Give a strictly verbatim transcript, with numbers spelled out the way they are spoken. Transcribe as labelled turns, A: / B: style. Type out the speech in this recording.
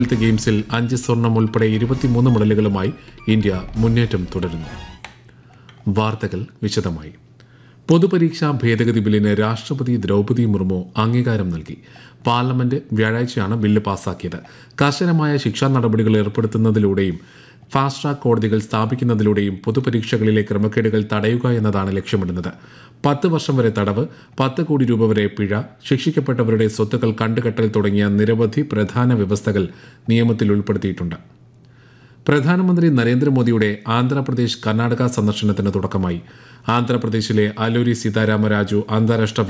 A: Health ഗെയിംസിൽ അഞ്ച് സ്വർണം ഉൾപ്പെടെ ഇരുപത്തിമൂന്ന് മെഡലുകളുമായി ഇന്ത്യ മുന്നേറ്റം തുടരുന്നു. വാർത്തകൾ വിശദമായി. പൊതുപരീക്ഷാ ഭേദഗതി ബില്ലിന് രാഷ്ട്രപതി ദ്രൗപദി മുർമു അംഗീകാരം നൽകി. പാർലമെന്റ് വ്യാഴാഴ്ചയാണ് ബില്ല് പാസാക്കിയത്. കർശനമായ ശിക്ഷാ നടപടികൾ ഏർപ്പെടുത്തുന്നതിലൂടെയും ഫാസ്റ്റ് ട്രാക്ക് കോടതികൾ സ്ഥാപിക്കുന്നതിലൂടെയും പൊതുപരീക്ഷകളിലെ ക്രമക്കേടുകൾ തടയുക എന്നതാണ് ലക്ഷ്യമിടുന്നത്. പത്ത് വർഷം വരെ തടവ്, പത്ത് കോടി രൂപ വരെ പിഴ, ശിക്ഷിക്കപ്പെട്ടവരുടെ സ്വത്തുക്കൾ കണ്ടുകെട്ടൽ തുടങ്ങിയ നിരവധി പ്രധാന വ്യവസ്ഥകൾ നിയമത്തിൽ ഉൾപ്പെടുത്തിയിട്ടുണ്ട്. പ്രധാനമന്ത്രി നരേന്ദ്രമോദിയുടെ ആന്ധ്രാപ്രദേശ് കർണാടക സന്ദർശനത്തിന് തുടക്കമായി. ആന്ധ്രാപ്രദേശിലെ അല്ലൂരി സീതാരാമരാജു അന്താരാഷ്ട്ര